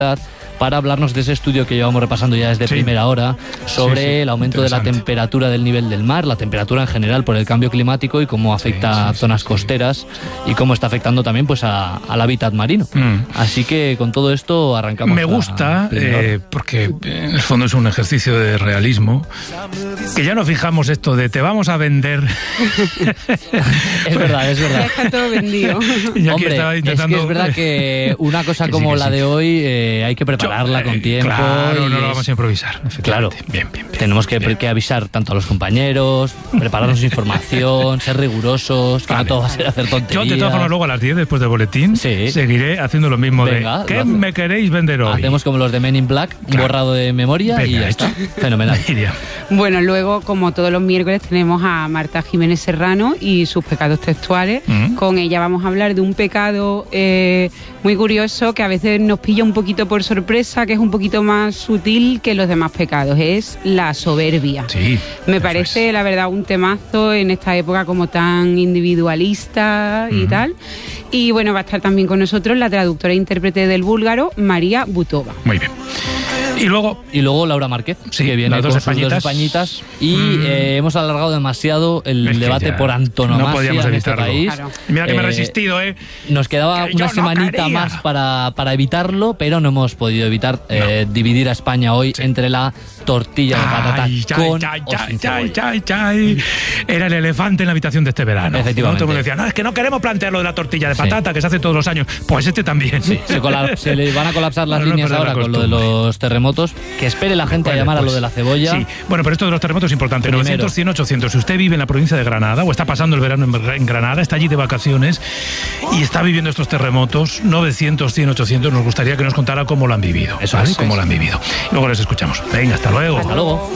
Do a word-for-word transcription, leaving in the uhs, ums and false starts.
para hablarnos de ese estudio que llevamos repasando ya desde sí. primera hora sobre sí, sí. el aumento de la temperatura del nivel del mar, la temperatura en general por el cambio climático y cómo afecta sí, sí, a zonas sí, costeras sí. y cómo está afectando también pues a, al hábitat marino. Mm. Así que con todo esto arrancamos. Me gusta, eh, porque en el fondo es un ejercicio de realismo, que ya no fijamos esto de te vamos a vender. Es verdad, es verdad. Ya está todo vendido. Hombre, intentando... es que es verdad que una cosa que como sí, que la sí. de hoy eh, hay que prepararla Yo, con tiempo. Claro, no es... lo vamos a improvisar. Claro, bien, bien, bien, tenemos que, bien. que avisar tanto a los compañeros, prepararnos información, ser rigurosos, que vale. no todo va a ser hacer tonterías. Yo de todas formas luego a las diez después del boletín sí. seguiré haciendo lo mismo. Venga, de ¿qué me queréis vender hoy? Hacemos como los de Men in Black, claro. borrado de memoria. Venga, y ya está. Fenomenal. Bueno, luego como todos los miércoles tenemos a Marta Jiménez Serrano y sus pecados textuales. Mm. Con ella vamos a hablar de un pecado eh, muy curioso que a veces nos pilla un poquito por sorpresa, que es un poquito más sutil que los demás pecados, es la soberbia. Sí, me parece, es. la verdad, un temazo en esta época como tan individualista y uh-huh. tal. Y bueno, va a estar también con nosotros la traductora e intérprete del búlgaro, María Butova. Muy bien. Y luego y luego Laura Márquez, sí, que viene las dos con españitas. sus dos españitas y mm. eh, hemos alargado demasiado el es debate por antonomasia no podíamos en este país. Claro. Mira que eh, me he resistido, ¿eh? Nos quedaba que una semanita no más para, para evitarlo, pero no hemos podido evitar no. eh, dividir a España hoy sí. entre la tortilla de patata ay, con ay, o sin ay, ay, ay. Era el elefante en la habitación de este verano. Efectivamente. Todo el mundo decía, no, es que no queremos plantear lo de la tortilla de patata sí. que se hace todos los años. Pues este también. Sí. Se, cola- se le van a colapsar las no, líneas no ahora con lo de los terremotos. Que espere la gente vale, a llamar pues, a lo de la cebolla. Sí, bueno, pero esto de los terremotos es importante. Primero. novecientos, cien, ochocientos. Si usted vive en la provincia de Granada o está pasando el verano en Granada, está allí de vacaciones y está viviendo estos terremotos, novecientos, cien, ochocientos, nos gustaría que nos contara cómo lo han vivido. Eso ¿vale? es. Cómo lo han vivido. Luego les escuchamos. Venga, hasta luego. Hasta luego.